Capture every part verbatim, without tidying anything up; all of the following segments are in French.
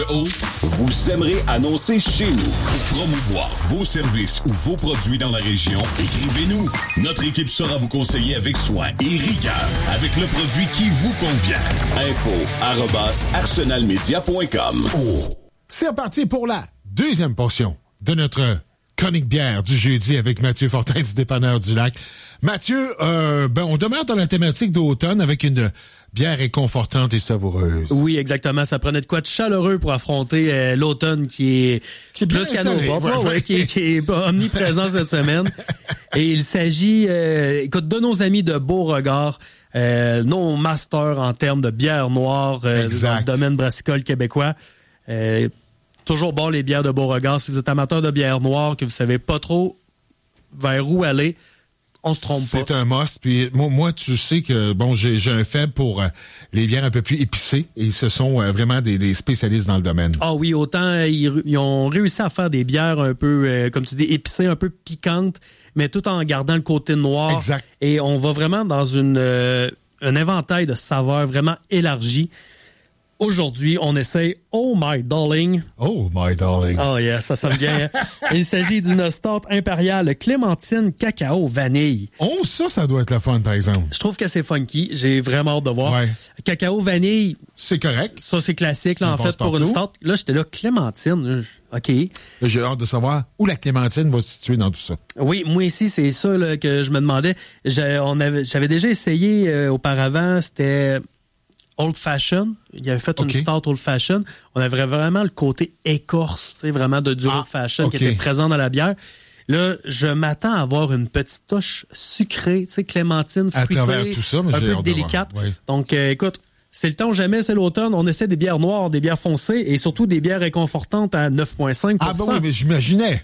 Vous aimerez annoncer chez nous. Pour promouvoir vos services ou vos produits dans la région, écrivez-nous. Notre équipe saura vous conseiller avec soin et rigueur avec le produit qui vous convient. Info arobase arsenalmedia point com. Oh. C'est reparti pour la deuxième portion de notre chronique bière du jeudi avec Mathieu Fortin du Dépanneur du Lac. Mathieu, euh, ben on demeure dans la thématique d'automne avec une bière réconfortante et savoureuse. Oui, exactement. Ça prenait de quoi de chaleureux pour affronter euh, l'automne qui est, qui est plus qu'à nos pas, ouais, ouais. Ouais, qui, est, qui est omniprésent cette semaine. Et il s'agit, euh, écoute, de nos amis de Beauregard, euh, nos masters en termes de bière noire euh, dans le domaine brassicole québécois. Euh, toujours bon les bières de Beauregard. Si vous êtes amateur de bière noire, que vous savez pas trop vers où aller, on se trompe c'est pas. C'est un must. Puis moi, moi, tu sais que bon, j'ai, j'ai un faible pour euh, les bières un peu plus épicées et ce sont euh, vraiment des, des spécialistes dans le domaine. Ah oui, autant euh, ils, ils ont réussi à faire des bières un peu, euh, comme tu dis, épicées, un peu piquantes, mais tout en gardant le côté noir. Exact. Et on va vraiment dans une euh, un éventail de saveurs vraiment élargi. Aujourd'hui, on essaye Oh My Darling. Oh My Darling. Oh yeah, ça sonne bien. Hein? Il s'agit d'une stout impériale clémentine cacao vanille. Oh, ça, ça doit être le fun, par exemple. Je trouve que c'est funky. J'ai vraiment hâte de voir. Ouais. Cacao vanille. C'est correct. Ça, c'est classique, là, en fait, pour une stout. Là, j'étais là, clémentine. OK. J'ai hâte de savoir où la clémentine va se situer dans tout ça. Oui, moi ici, c'est ça là, que je me demandais. J'ai, on avait, j'avais déjà essayé euh, auparavant, c'était Old Fashion. Il avait fait okay. une stout Old Fashion. On avait vraiment le côté écorce, tu sais, vraiment de du ah, Old Fashion okay. qui était présent dans la bière. Là, je m'attends à avoir une petite touche sucrée, tu sais, clémentine, fruitée, à travers tout ça, mais un j'ai peu hâte délicate. De voir. Oui. Donc, euh, écoute, c'est le temps ou jamais, c'est l'automne. On essaie des bières noires, des bières foncées et surtout des bières réconfortantes à neuf virgule cinq pour cent. Ah ben oui, mais j'imaginais.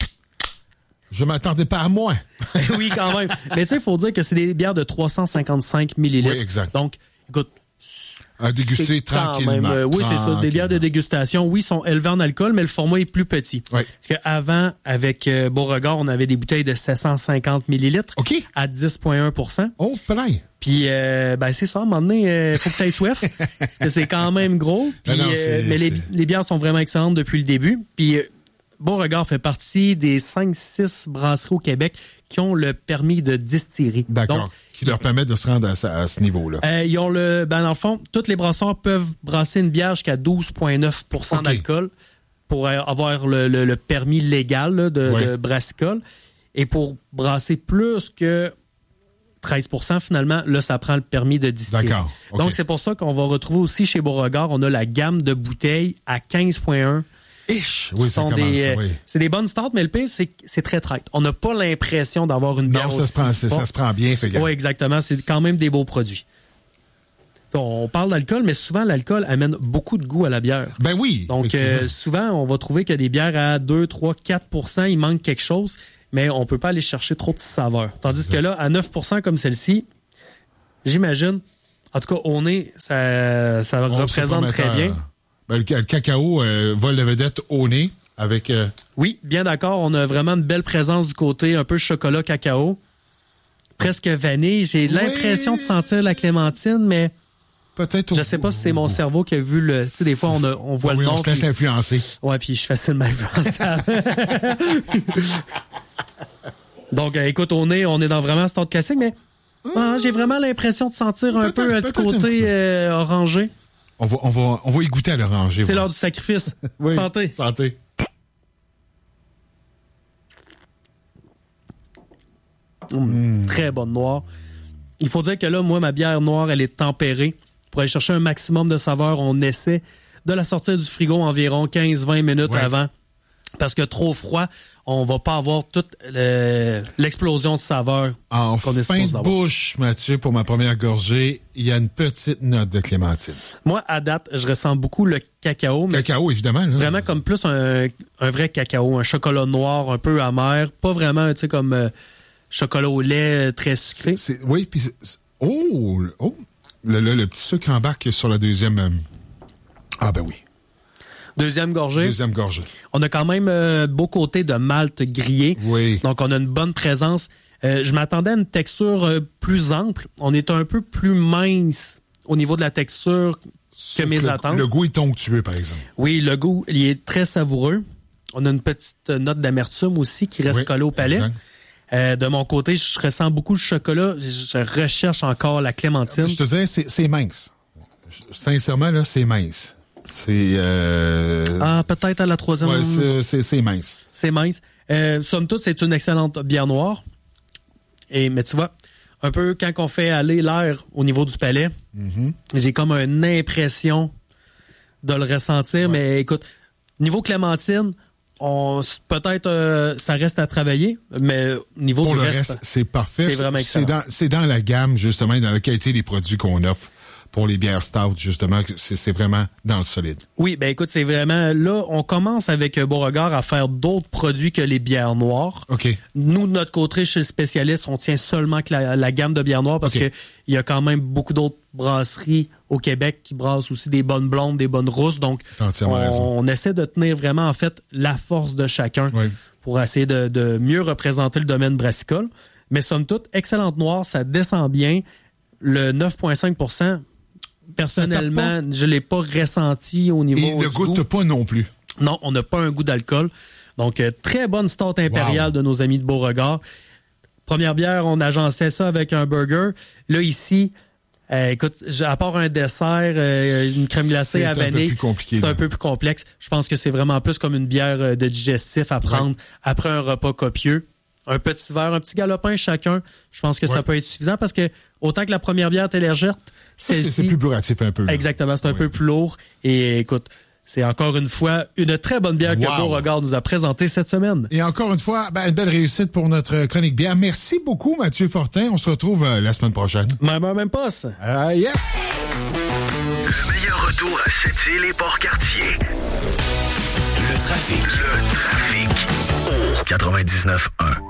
Je m'attendais pas à moins. Oui, quand même. Mais tu sais, il faut dire que c'est des bières de trois cent cinquante-cinq millilitres. Oui, exact. Donc, écoute, à déguster tranquillement. Même, euh, oui, c'est ça. Des bières de dégustation, oui, sont élevées en alcool, mais le format est plus petit. Oui. Parce qu'avant, avec euh, Beauregard, on avait des bouteilles de sept cent cinquante millilitres okay. à dix virgule un pour cent. Oh, plein. Puis, euh, ben, c'est ça, à un moment donné, il euh, faut que tu aies soif, parce que c'est quand même gros. Puis, non, non, euh, mais les, les bières sont vraiment excellentes depuis le début. Puis, euh, Beauregard fait partie des cinq six brasseries au Québec qui ont le permis de distillerie. D'accord. Donc, qui leur permet de se rendre à, à ce niveau-là. Euh, ils ont le, ben dans le fond, tous les brasseurs peuvent brasser une bière jusqu'à douze virgule neuf pour cent okay. d'alcool pour avoir le, le, le permis légal là, de, oui. de brassicole. Et pour brasser plus que treize pour cent, finalement, là, ça prend le permis de distiller. D'accord. Okay. Donc, c'est pour ça qu'on va retrouver aussi chez Beauregard, on a la gamme de bouteilles à quinze virgule un. Ish. Oui, ça commence, des, oui. C'est des bonnes stouts, mais le pire, c'est c'est très traite. On n'a pas l'impression d'avoir une bière non, ça aussi se prend, c'est, ça se prend bien. Oui, exactement. C'est quand même des beaux produits. On parle d'alcool, mais souvent, l'alcool amène beaucoup de goût à la bière. Ben oui. Donc, euh, souvent, on va trouver qu'il y a des bières à deux, trois, quatre pour cent. Il manque quelque chose, mais on peut pas aller chercher trop de saveur. Tandis exact. Que là, à neuf pour cent comme celle-ci, j'imagine, en tout cas, au nez, ça, ça on représente très bien. Ben, le, le cacao euh, vole la vedette au nez avec... Euh... Oui, bien d'accord. On a vraiment une belle présence du côté un peu chocolat cacao. Presque vanille. J'ai oui. l'impression de sentir la clémentine, mais peut-être. Je sais pas si c'est mon cerveau qui a vu le... Tu sais, des fois, on, a, on voit oui, le nom. On se laisse puis... influencer. Ouais, puis je suis facilement influençable. Donc, euh, écoute, au nez, on est dans vraiment ce stade classique, mais ah, j'ai vraiment l'impression de sentir un peu un petit côté un petit euh, orangé. On va, on va, on va y goûter à l'oranger. C'est voilà. l'heure du sacrifice. Oui. Santé. Santé. Mmh, mmh. Très bonne noire. Il faut dire que là, moi, ma bière noire, elle est tempérée. Pour aller chercher un maximum de saveur, on essaie de la sortir du frigo environ quinze vingt minutes ouais. avant. Parce que trop froid, on va pas avoir toute le, l'explosion de saveur en qu'on est fin de d'avoir. Bouche, Mathieu, pour ma première gorgée, il y a une petite note de clémentine. Moi, à date, je ressens beaucoup le cacao. Mais cacao, évidemment. Là. Vraiment comme plus un, un vrai cacao, un chocolat noir un peu amer. Pas vraiment, tu sais, comme euh, chocolat au lait très sucré. C'est, c'est, oui, puis c'est, oh, oh le, le, le petit sucre embarque sur la deuxième. Euh, ah ben oui. Deuxième gorgée. Deuxième gorgée. On a quand même euh, beau côté de malt grillé. Oui. Donc, on a une bonne présence. Euh, je m'attendais à une texture euh, plus ample. On est un peu plus mince au niveau de la texture que mes le, attentes. Le goût est onctueux, par exemple. Oui, le goût, il est très savoureux. On a une petite note d'amertume aussi qui reste oui, collée au palais. Euh, de mon côté, je ressens beaucoup le chocolat. Je recherche encore la clémentine. Je te dirais, c'est, c'est mince. Sincèrement, là, c'est mince. C'est... Euh... Ah, peut-être à la troisième... Ouais, c'est, c'est, c'est mince. C'est mince. Euh, somme toute, c'est une excellente bière noire. Et, mais tu vois, un peu quand on fait aller l'air au niveau du palais, mm-hmm. j'ai comme une impression de le ressentir. Ouais. Mais écoute, niveau clémentine, on peut-être euh, ça reste à travailler, mais au niveau Pour du le reste, reste, c'est parfait. C'est vraiment excellent. C'est dans, c'est dans la gamme, justement, dans la qualité des produits qu'on offre. Pour les bières stout, justement, c'est, c'est vraiment dans le solide. Oui, ben écoute, c'est vraiment... Là, on commence avec Beauregard à faire d'autres produits que les bières noires. OK. Nous, de notre côté, chez le spécialiste, on tient seulement que la, la gamme de bières noires parce okay. que il y a quand même beaucoup d'autres brasseries au Québec qui brassent aussi des bonnes blondes, des bonnes rousses. Donc, on, on essaie de tenir vraiment, en fait, la force de chacun oui. pour essayer de, de mieux représenter le domaine brassicole. Mais somme toute, excellente noire, ça descend bien. Le neuf virgule cinq pour cent personnellement, je l'ai pas ressenti au niveau Et ne goûte goût. pas non plus. Non, on n'a pas un goût d'alcool. Donc, euh, très bonne stout impériale wow. de nos amis de Beauregard. Première bière, on agençait ça avec un burger. Là, ici, euh, écoute, à part un dessert, euh, une crème glacée c'est à vanille, un peu plus compliqué, c'est là. un peu plus complexe. Je pense que c'est vraiment plus comme une bière de digestif à prendre ouais. après un repas copieux. Un petit verre, un petit galopin chacun, je pense que ouais. ça peut être suffisant parce que autant que la première bière était légère, c'est, c'est plus bourratif un peu. Là. Exactement, c'est un oui. peu plus lourd. Et écoute, c'est encore une fois une très bonne bière wow. que Beauregard nous a présentée cette semaine. Et encore une fois, ben, une belle réussite pour notre chronique bière. Merci beaucoup, Mathieu Fortin. On se retrouve euh, la semaine prochaine. Même heure, même passe. Uh, yes! Le meilleur retour à Sept-Îles et Port-Cartier. Le trafic. Le trafic. Au quatre-vingt-dix-neuf un.